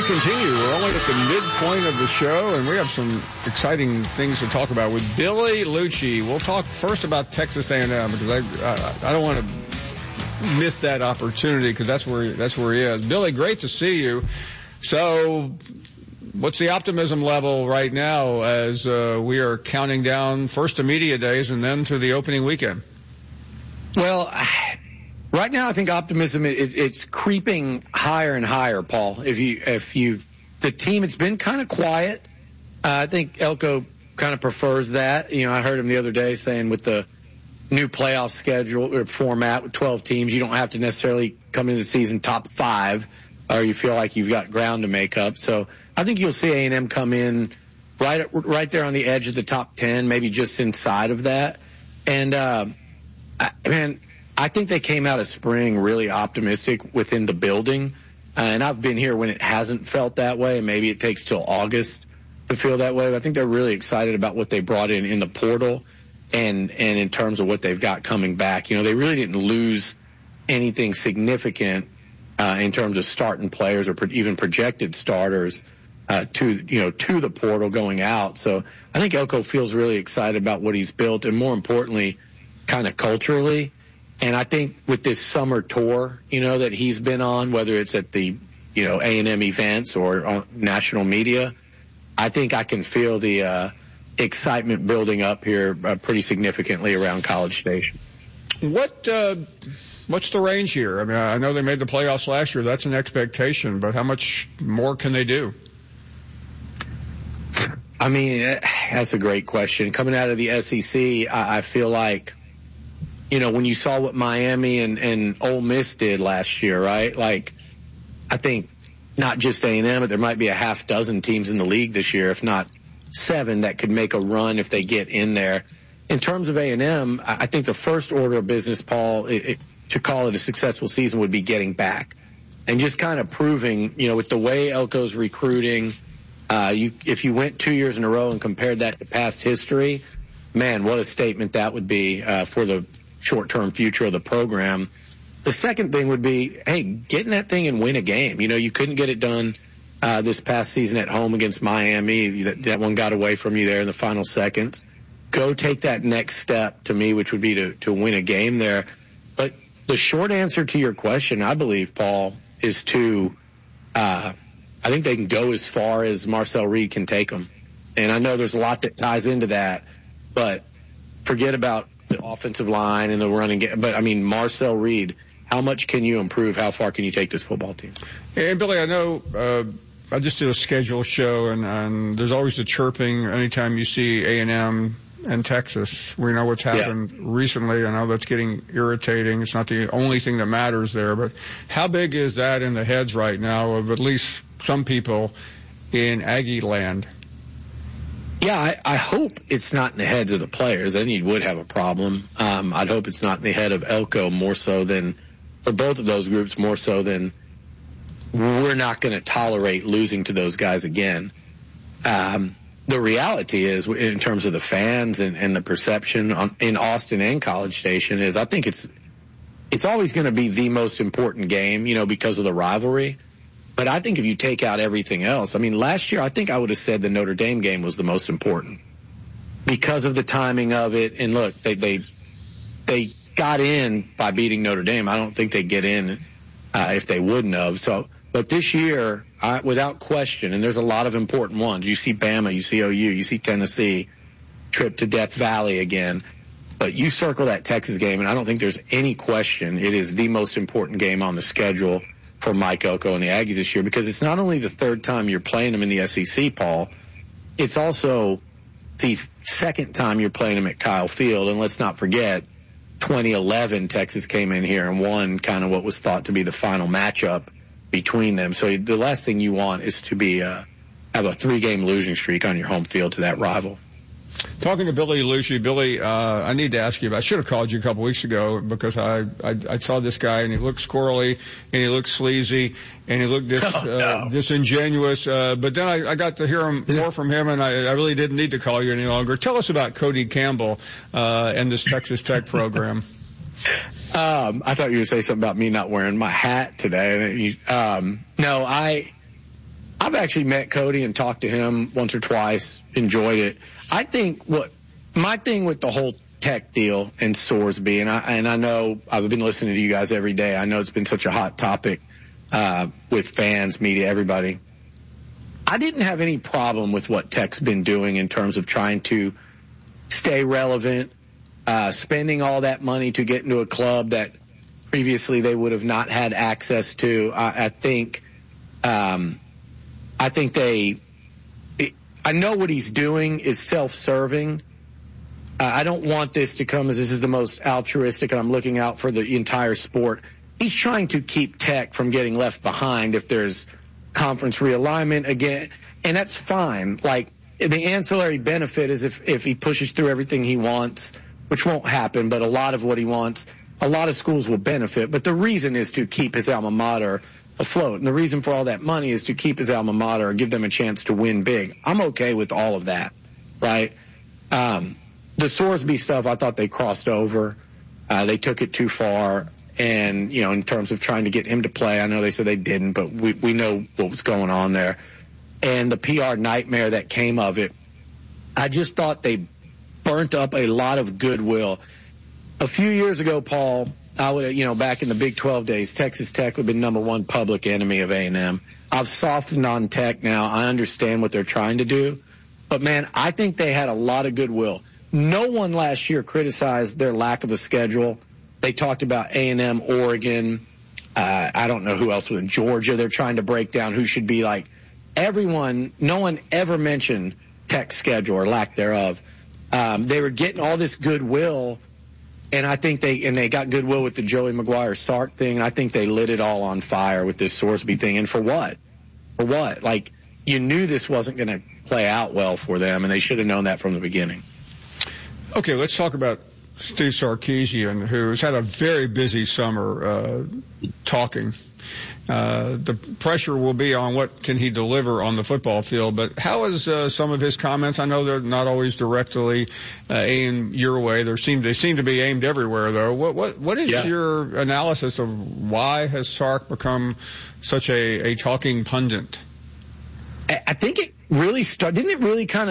continue. We're only at the midpoint of the show, and we have some exciting things to talk about with Billy Liucci. We'll talk first about Texas A&M because I don't want to miss that opportunity because that's where he is. Billy, great to see you. So, what's the optimism level right now as we are counting down first to media days and then to the opening weekend? Well, right now I think optimism it's creeping higher and higher, Paul. The team, it's been kind of quiet. I think Elko kind of prefers that. You know, I heard him the other day saying with the new playoff schedule or format with 12 teams, you don't have to necessarily come into the season top 5 or you feel like you've got ground to make up. So I think you'll see A&M come in right there on the edge of the top 10, maybe just inside of that. And, I think they came out of spring really optimistic within the building. And I've been here when it hasn't felt that way, and maybe it takes till August to feel that way. But I think they're really excited about what they brought in the portal and in terms of what they've got coming back. You know, they really didn't lose anything significant in terms of starting players or even projected starters to the portal going out. So I think Elko feels really excited about what he's built, and more importantly, kind of culturally. And I think with this summer tour, that he's been on, whether it's at the, A&M events or on national media, I think I can feel the excitement building up here pretty significantly around College Station. What's the range here? I mean, I know they made the playoffs last year. That's an expectation, but how much more can they do? I mean, that's a great question. Coming out of the SEC, I feel like, when you saw what Miami and Ole Miss did last year, right? Like, I think not just A&M, but there might be a half dozen teams in the league this year, if not 7, that could make a run if they get in there. In terms of A&M, I think the first order of business, Paul, to call it a successful season would be getting back and just kind of proving, with the way Elko's recruiting, if you went 2 years in a row and compared that to past history, man, what a statement that would be for the short-term future of the program. The second thing would be, hey, get in that thing and win a game. You couldn't get it done this past season at home against Miami. That one got away from you there in the final seconds. Go take that next step, to me, which would be to win a game there. But the short answer to your question, I believe, Paul, is I think they can go as far as Marcel Reed can take them. And I know there's a lot that ties into that, but forget about the offensive line and the running game. But, I mean, Marcel Reed, how much can you improve? How far can you take this football team? And, Billy, I know I just did a schedule show, and there's always the chirping anytime you see A&M and Texas. We know what's happened recently. I know that's getting irritating. It's not the only thing that matters there. But how big is that in the heads right now of at least some people in Aggie land? Yeah, I hope it's not in the heads of the players. Then you would have a problem. I'd hope it's not in the head of Elko more so than, or both of those groups more so than, we're not going to tolerate losing to those guys again. The reality is, in terms of the fans and the perception in Austin and College Station, is I think it's always going to be the most important game, because of the rivalry. But I think if you take out everything else, I mean, last year I think I would have said the Notre Dame game was the most important because of the timing of it. And look, they got in by beating Notre Dame. I don't think they'd get in if they wouldn't have. So, but this year, without question, and there's a lot of important ones. You see Bama, you see OU, you see Tennessee, trip to Death Valley again. But you circle that Texas game, and I don't think there's any question it is the most important game on the schedule for Mike Elko and the Aggies this year, because it's not only the third time you're playing them in the SEC, Paul, it's also the second time you're playing them at Kyle Field. And let's not forget, 2011, Texas came in here and won kind of what was thought to be the final matchup between them. So the last thing you want is to be have a 3-game losing streak on your home field to that rival. Talking to Billy Liucci, Billy, I need to ask you about, I should have called you a couple weeks ago because I saw this guy and he looked squirrely and he looked sleazy and he looked disingenuous. But then I got to hear more from him, and I really didn't need to call you any longer. Tell us about Cody Campbell and this Texas Tech program. I thought you were going to say something about me not wearing my hat today. I've actually met Cody and talked to him once or twice, enjoyed it. I think my thing with the whole Tech deal and Sorsby, and I know I've been listening to you guys every day. I know it's been such a hot topic with fans, media, everybody. I didn't have any problem with what Tech's been doing in terms of trying to stay relevant, spending all that money to get into a club that previously they would have not had access to. I know what he's doing is self-serving. I don't want this to come as this is the most altruistic and I'm looking out for the entire sport. He's trying to keep Tech from getting left behind if there's conference realignment again, and that's fine. Like, the ancillary benefit is if he pushes through everything he wants, which won't happen, but a lot of what he wants, a lot of schools will benefit. But the reason is to keep his alma mater afloat, and the reason for all that money is to keep his alma mater, give them a chance to win big. I'm okay with all of that, right? The Sorsby stuff, I thought they crossed over. They took it too far. And, you know, in terms of trying to get him to play, I know they said they didn't, but we know what was going on there. And the PR nightmare that came of it, I just thought they burnt up a lot of goodwill. A few years ago, Paul, I would, back in the Big 12 days, Texas Tech would have been number one public enemy of A&M. I've softened on Tech now. I understand what they're trying to do. But, man, I think they had a lot of goodwill. No one last year criticized their lack of a schedule. They talked about A&M, Oregon. I don't know who else was in Georgia. They're trying to break down who should be like everyone. No one ever mentioned Tech's schedule or lack thereof. They were getting all this goodwill, and I think they got goodwill with the Joey Maguire-Sark thing. And I think they lit it all on fire with this Sorsby thing. And for what? For what? Like, you knew this wasn't going to play out well for them, and they should have known that from the beginning. Okay, let's talk about Steve Sarkisian, who's had a very busy summer talking. The pressure will be on what can he deliver on the football field, but how is some of his comments? I know they're not always directly aimed your way. They seem to be aimed everywhere, though. What is your analysis of why has Sark become such a talking pundit? I think it really started. Didn't it really kind of